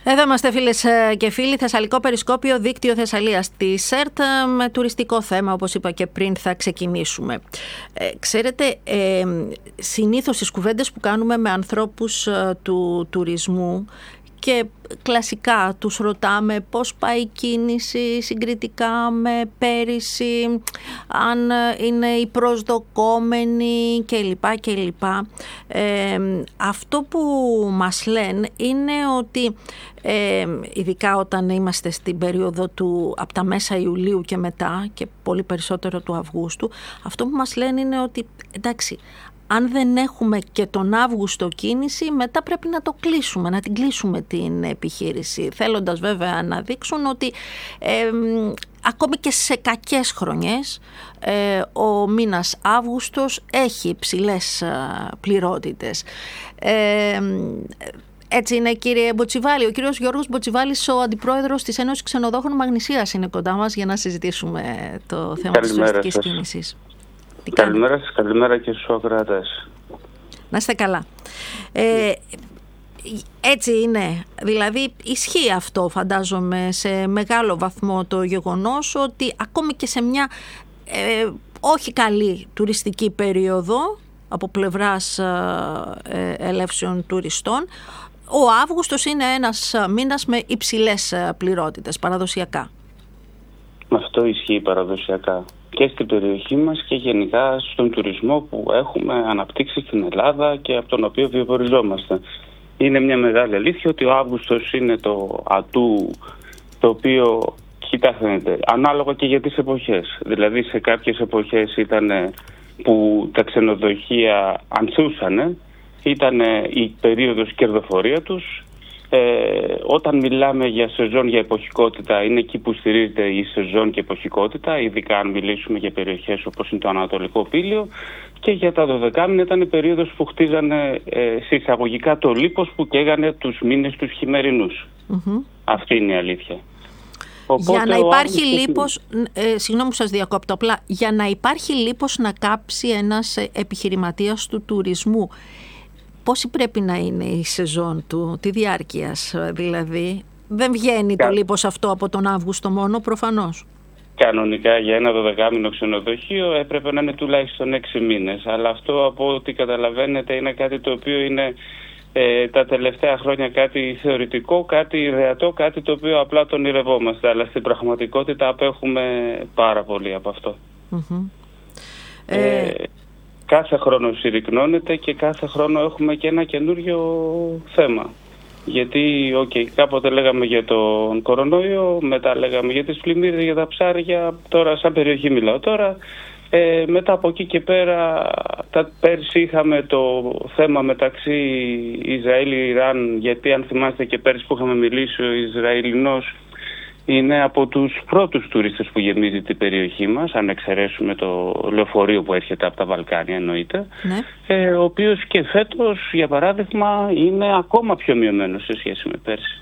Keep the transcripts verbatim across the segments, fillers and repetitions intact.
Εδώ είμαστε φίλες και φίλοι. Θεσσαλικό Περισκόπιο, δίκτυο Θεσσαλίας της ΕΡΤ, με τουριστικό θέμα, όπως είπα και πριν, θα ξεκινήσουμε. Ε, ξέρετε, ε, συνήθως στις κουβέντες που κάνουμε με ανθρώπους ε, του τουρισμού και κλασικά τους ρωτάμε πώς πάει η κίνηση συγκριτικά με πέρυσι, αν είναι οι προσδοκόμενοι κλπ. κλπ. Ε, αυτό που μας λένε είναι ότι ε, ειδικά όταν είμαστε στην περίοδο του από τα μέσα Ιουλίου και μετά και πολύ περισσότερο του Αυγούστου, αυτό που μας λένε είναι ότι εντάξει, αν δεν έχουμε και τον Αύγουστο κίνηση, μετά πρέπει να το κλείσουμε, να την κλείσουμε την επιχείρηση. Θέλοντας βέβαια να δείξουν ότι ε, ακόμη και σε κακές χρονιές ε, ο μήνας Αύγουστος έχει υψηλές πληρότητες. Ε, Έτσι είναι, κύριε Μποτσιβάλη. Ο κύριος Γιώργος Μποτσιβάλης, ο αντιπρόεδρος της Ένωσης Ξενοδόχων Μαγνησίας, είναι κοντά μας για να συζητήσουμε το θέμα Καλημέρα της τουριστικής σας. κίνησης. Καλημέρα σας, καλημέρα και στους ακροατές. Να είστε καλά. Ε, έτσι είναι, δηλαδή ισχύει αυτό, φαντάζομαι, σε μεγάλο βαθμό το γεγονός ότι ακόμη και σε μια ε, όχι καλή τουριστική περίοδο από πλευράς ε, ελεύσεων τουριστών, ο Αύγουστος είναι ένας μήνας με υψηλές πληρότητες παραδοσιακά. Αυτό ισχύει παραδοσιακά και στην περιοχή μας και γενικά στον τουρισμό που έχουμε αναπτύξει στην Ελλάδα και από τον οποίο βιοποριζόμαστε. Είναι μια μεγάλη αλήθεια ότι ο Αύγουστος είναι το ατού το οποίο, κοιτάξτε, ανάλογα και για τις εποχές. Δηλαδή σε κάποιες εποχές ήταν που τα ξενοδοχεία ανθούσανε, ήταν η περίοδος κερδοφορία τους. Ε, όταν μιλάμε για σεζόν, για εποχικότητα, είναι εκεί που στηρίζεται η σεζόν και εποχικότητα, ειδικά αν μιλήσουμε για περιοχές όπως είναι το Ανατολικό Πήλιο, και για τα δωδεκάμινα ήταν η περίοδος που χτίζανε ε, συσσαγωγικά το λίπος που καίγανε τους μήνες τους χειμερινούς. Mm-hmm. Αυτή είναι η αλήθεια. Οπότε για να υπάρχει Αύγουστος... λίπος, ε, συγγνώμη που σας διακόπτω, απλά για να υπάρχει λίπος να κάψει ένας επιχειρηματίας του τουρισμού, πόση πρέπει να είναι η σεζόν του, τη διάρκειας δηλαδή? Δεν βγαίνει Κα... το λίπος αυτό από τον Αύγουστο μόνο, προφανώς. Κανονικά για ένα δωδεκάμινο ξενοδοχείο έπρεπε να είναι τουλάχιστον έξι μήνες. Αλλά αυτό, από ό,τι καταλαβαίνετε, είναι κάτι το οποίο είναι ε, τα τελευταία χρόνια κάτι θεωρητικό, κάτι ιδεατό, κάτι το οποίο απλά τον ονειρευόμαστε. Αλλά στην πραγματικότητα απέχουμε πάρα πολύ από αυτό. Mm-hmm. Ε... Ε, Κάθε χρόνο συρρυκνώνεται και κάθε χρόνο έχουμε και ένα καινούριο θέμα. Γιατί, okay, κάποτε λέγαμε για τον κορονοϊό, μετά λέγαμε για τις πλημμύρες, για τα ψάρια, τώρα σαν περιοχή μιλάω τώρα. Ε, μετά από εκεί και πέρα, τα, πέρσι είχαμε το θέμα μεταξύ Ισραήλ-Ιράν, γιατί αν θυμάστε και πέρσι που είχαμε μιλήσει, ο Ισραηλινός είναι από τους πρώτους τουρίστες που γεμίζει την περιοχή μας, αν εξαιρέσουμε το λεωφορείο που έρχεται από τα Βαλκάνια, εννοείται, ναι. ε, ο οποίος και φέτος, για παράδειγμα, είναι ακόμα πιο μειωμένος σε σχέση με πέρσι.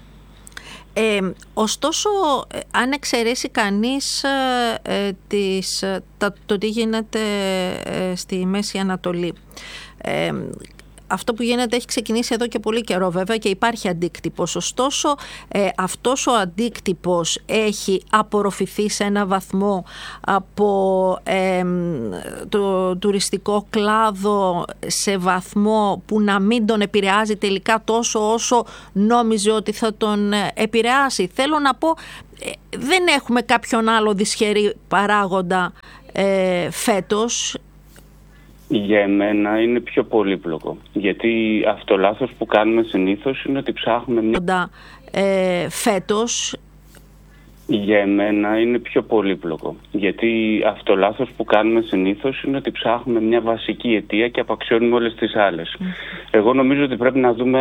Ε, ωστόσο, αν εξαιρέσει κανείς ε, τις, τα, το τι γίνεται ε, στη Μέση Ανατολή, ε, αυτό που γίνεται έχει ξεκινήσει εδώ και πολύ καιρό βέβαια και υπάρχει αντίκτυπος. Ωστόσο, ε, αυτός ο αντίκτυπος έχει απορροφηθεί σε ένα βαθμό από ε, το τουριστικό κλάδο σε βαθμό που να μην τον επηρεάζει τελικά τόσο όσο νόμιζε ότι θα τον επηρεάσει. Θέλω να πω, ε, δεν έχουμε κάποιον άλλο δυσχερή παράγοντα ε, φέτος. Για εμένα είναι πιο πολύπλοκο, γιατί αυτό λάθος που κάνουμε συνήθως είναι ότι ψάχνουμε μια... Ε, φέτος... Για εμένα είναι πιο πολύπλοκο, γιατί αυτό λάθος που κάνουμε συνήθως είναι ότι ψάχνουμε μια βασική αιτία και απαξιώνουμε όλες τις άλλες. Mm. Εγώ νομίζω ότι πρέπει να δούμε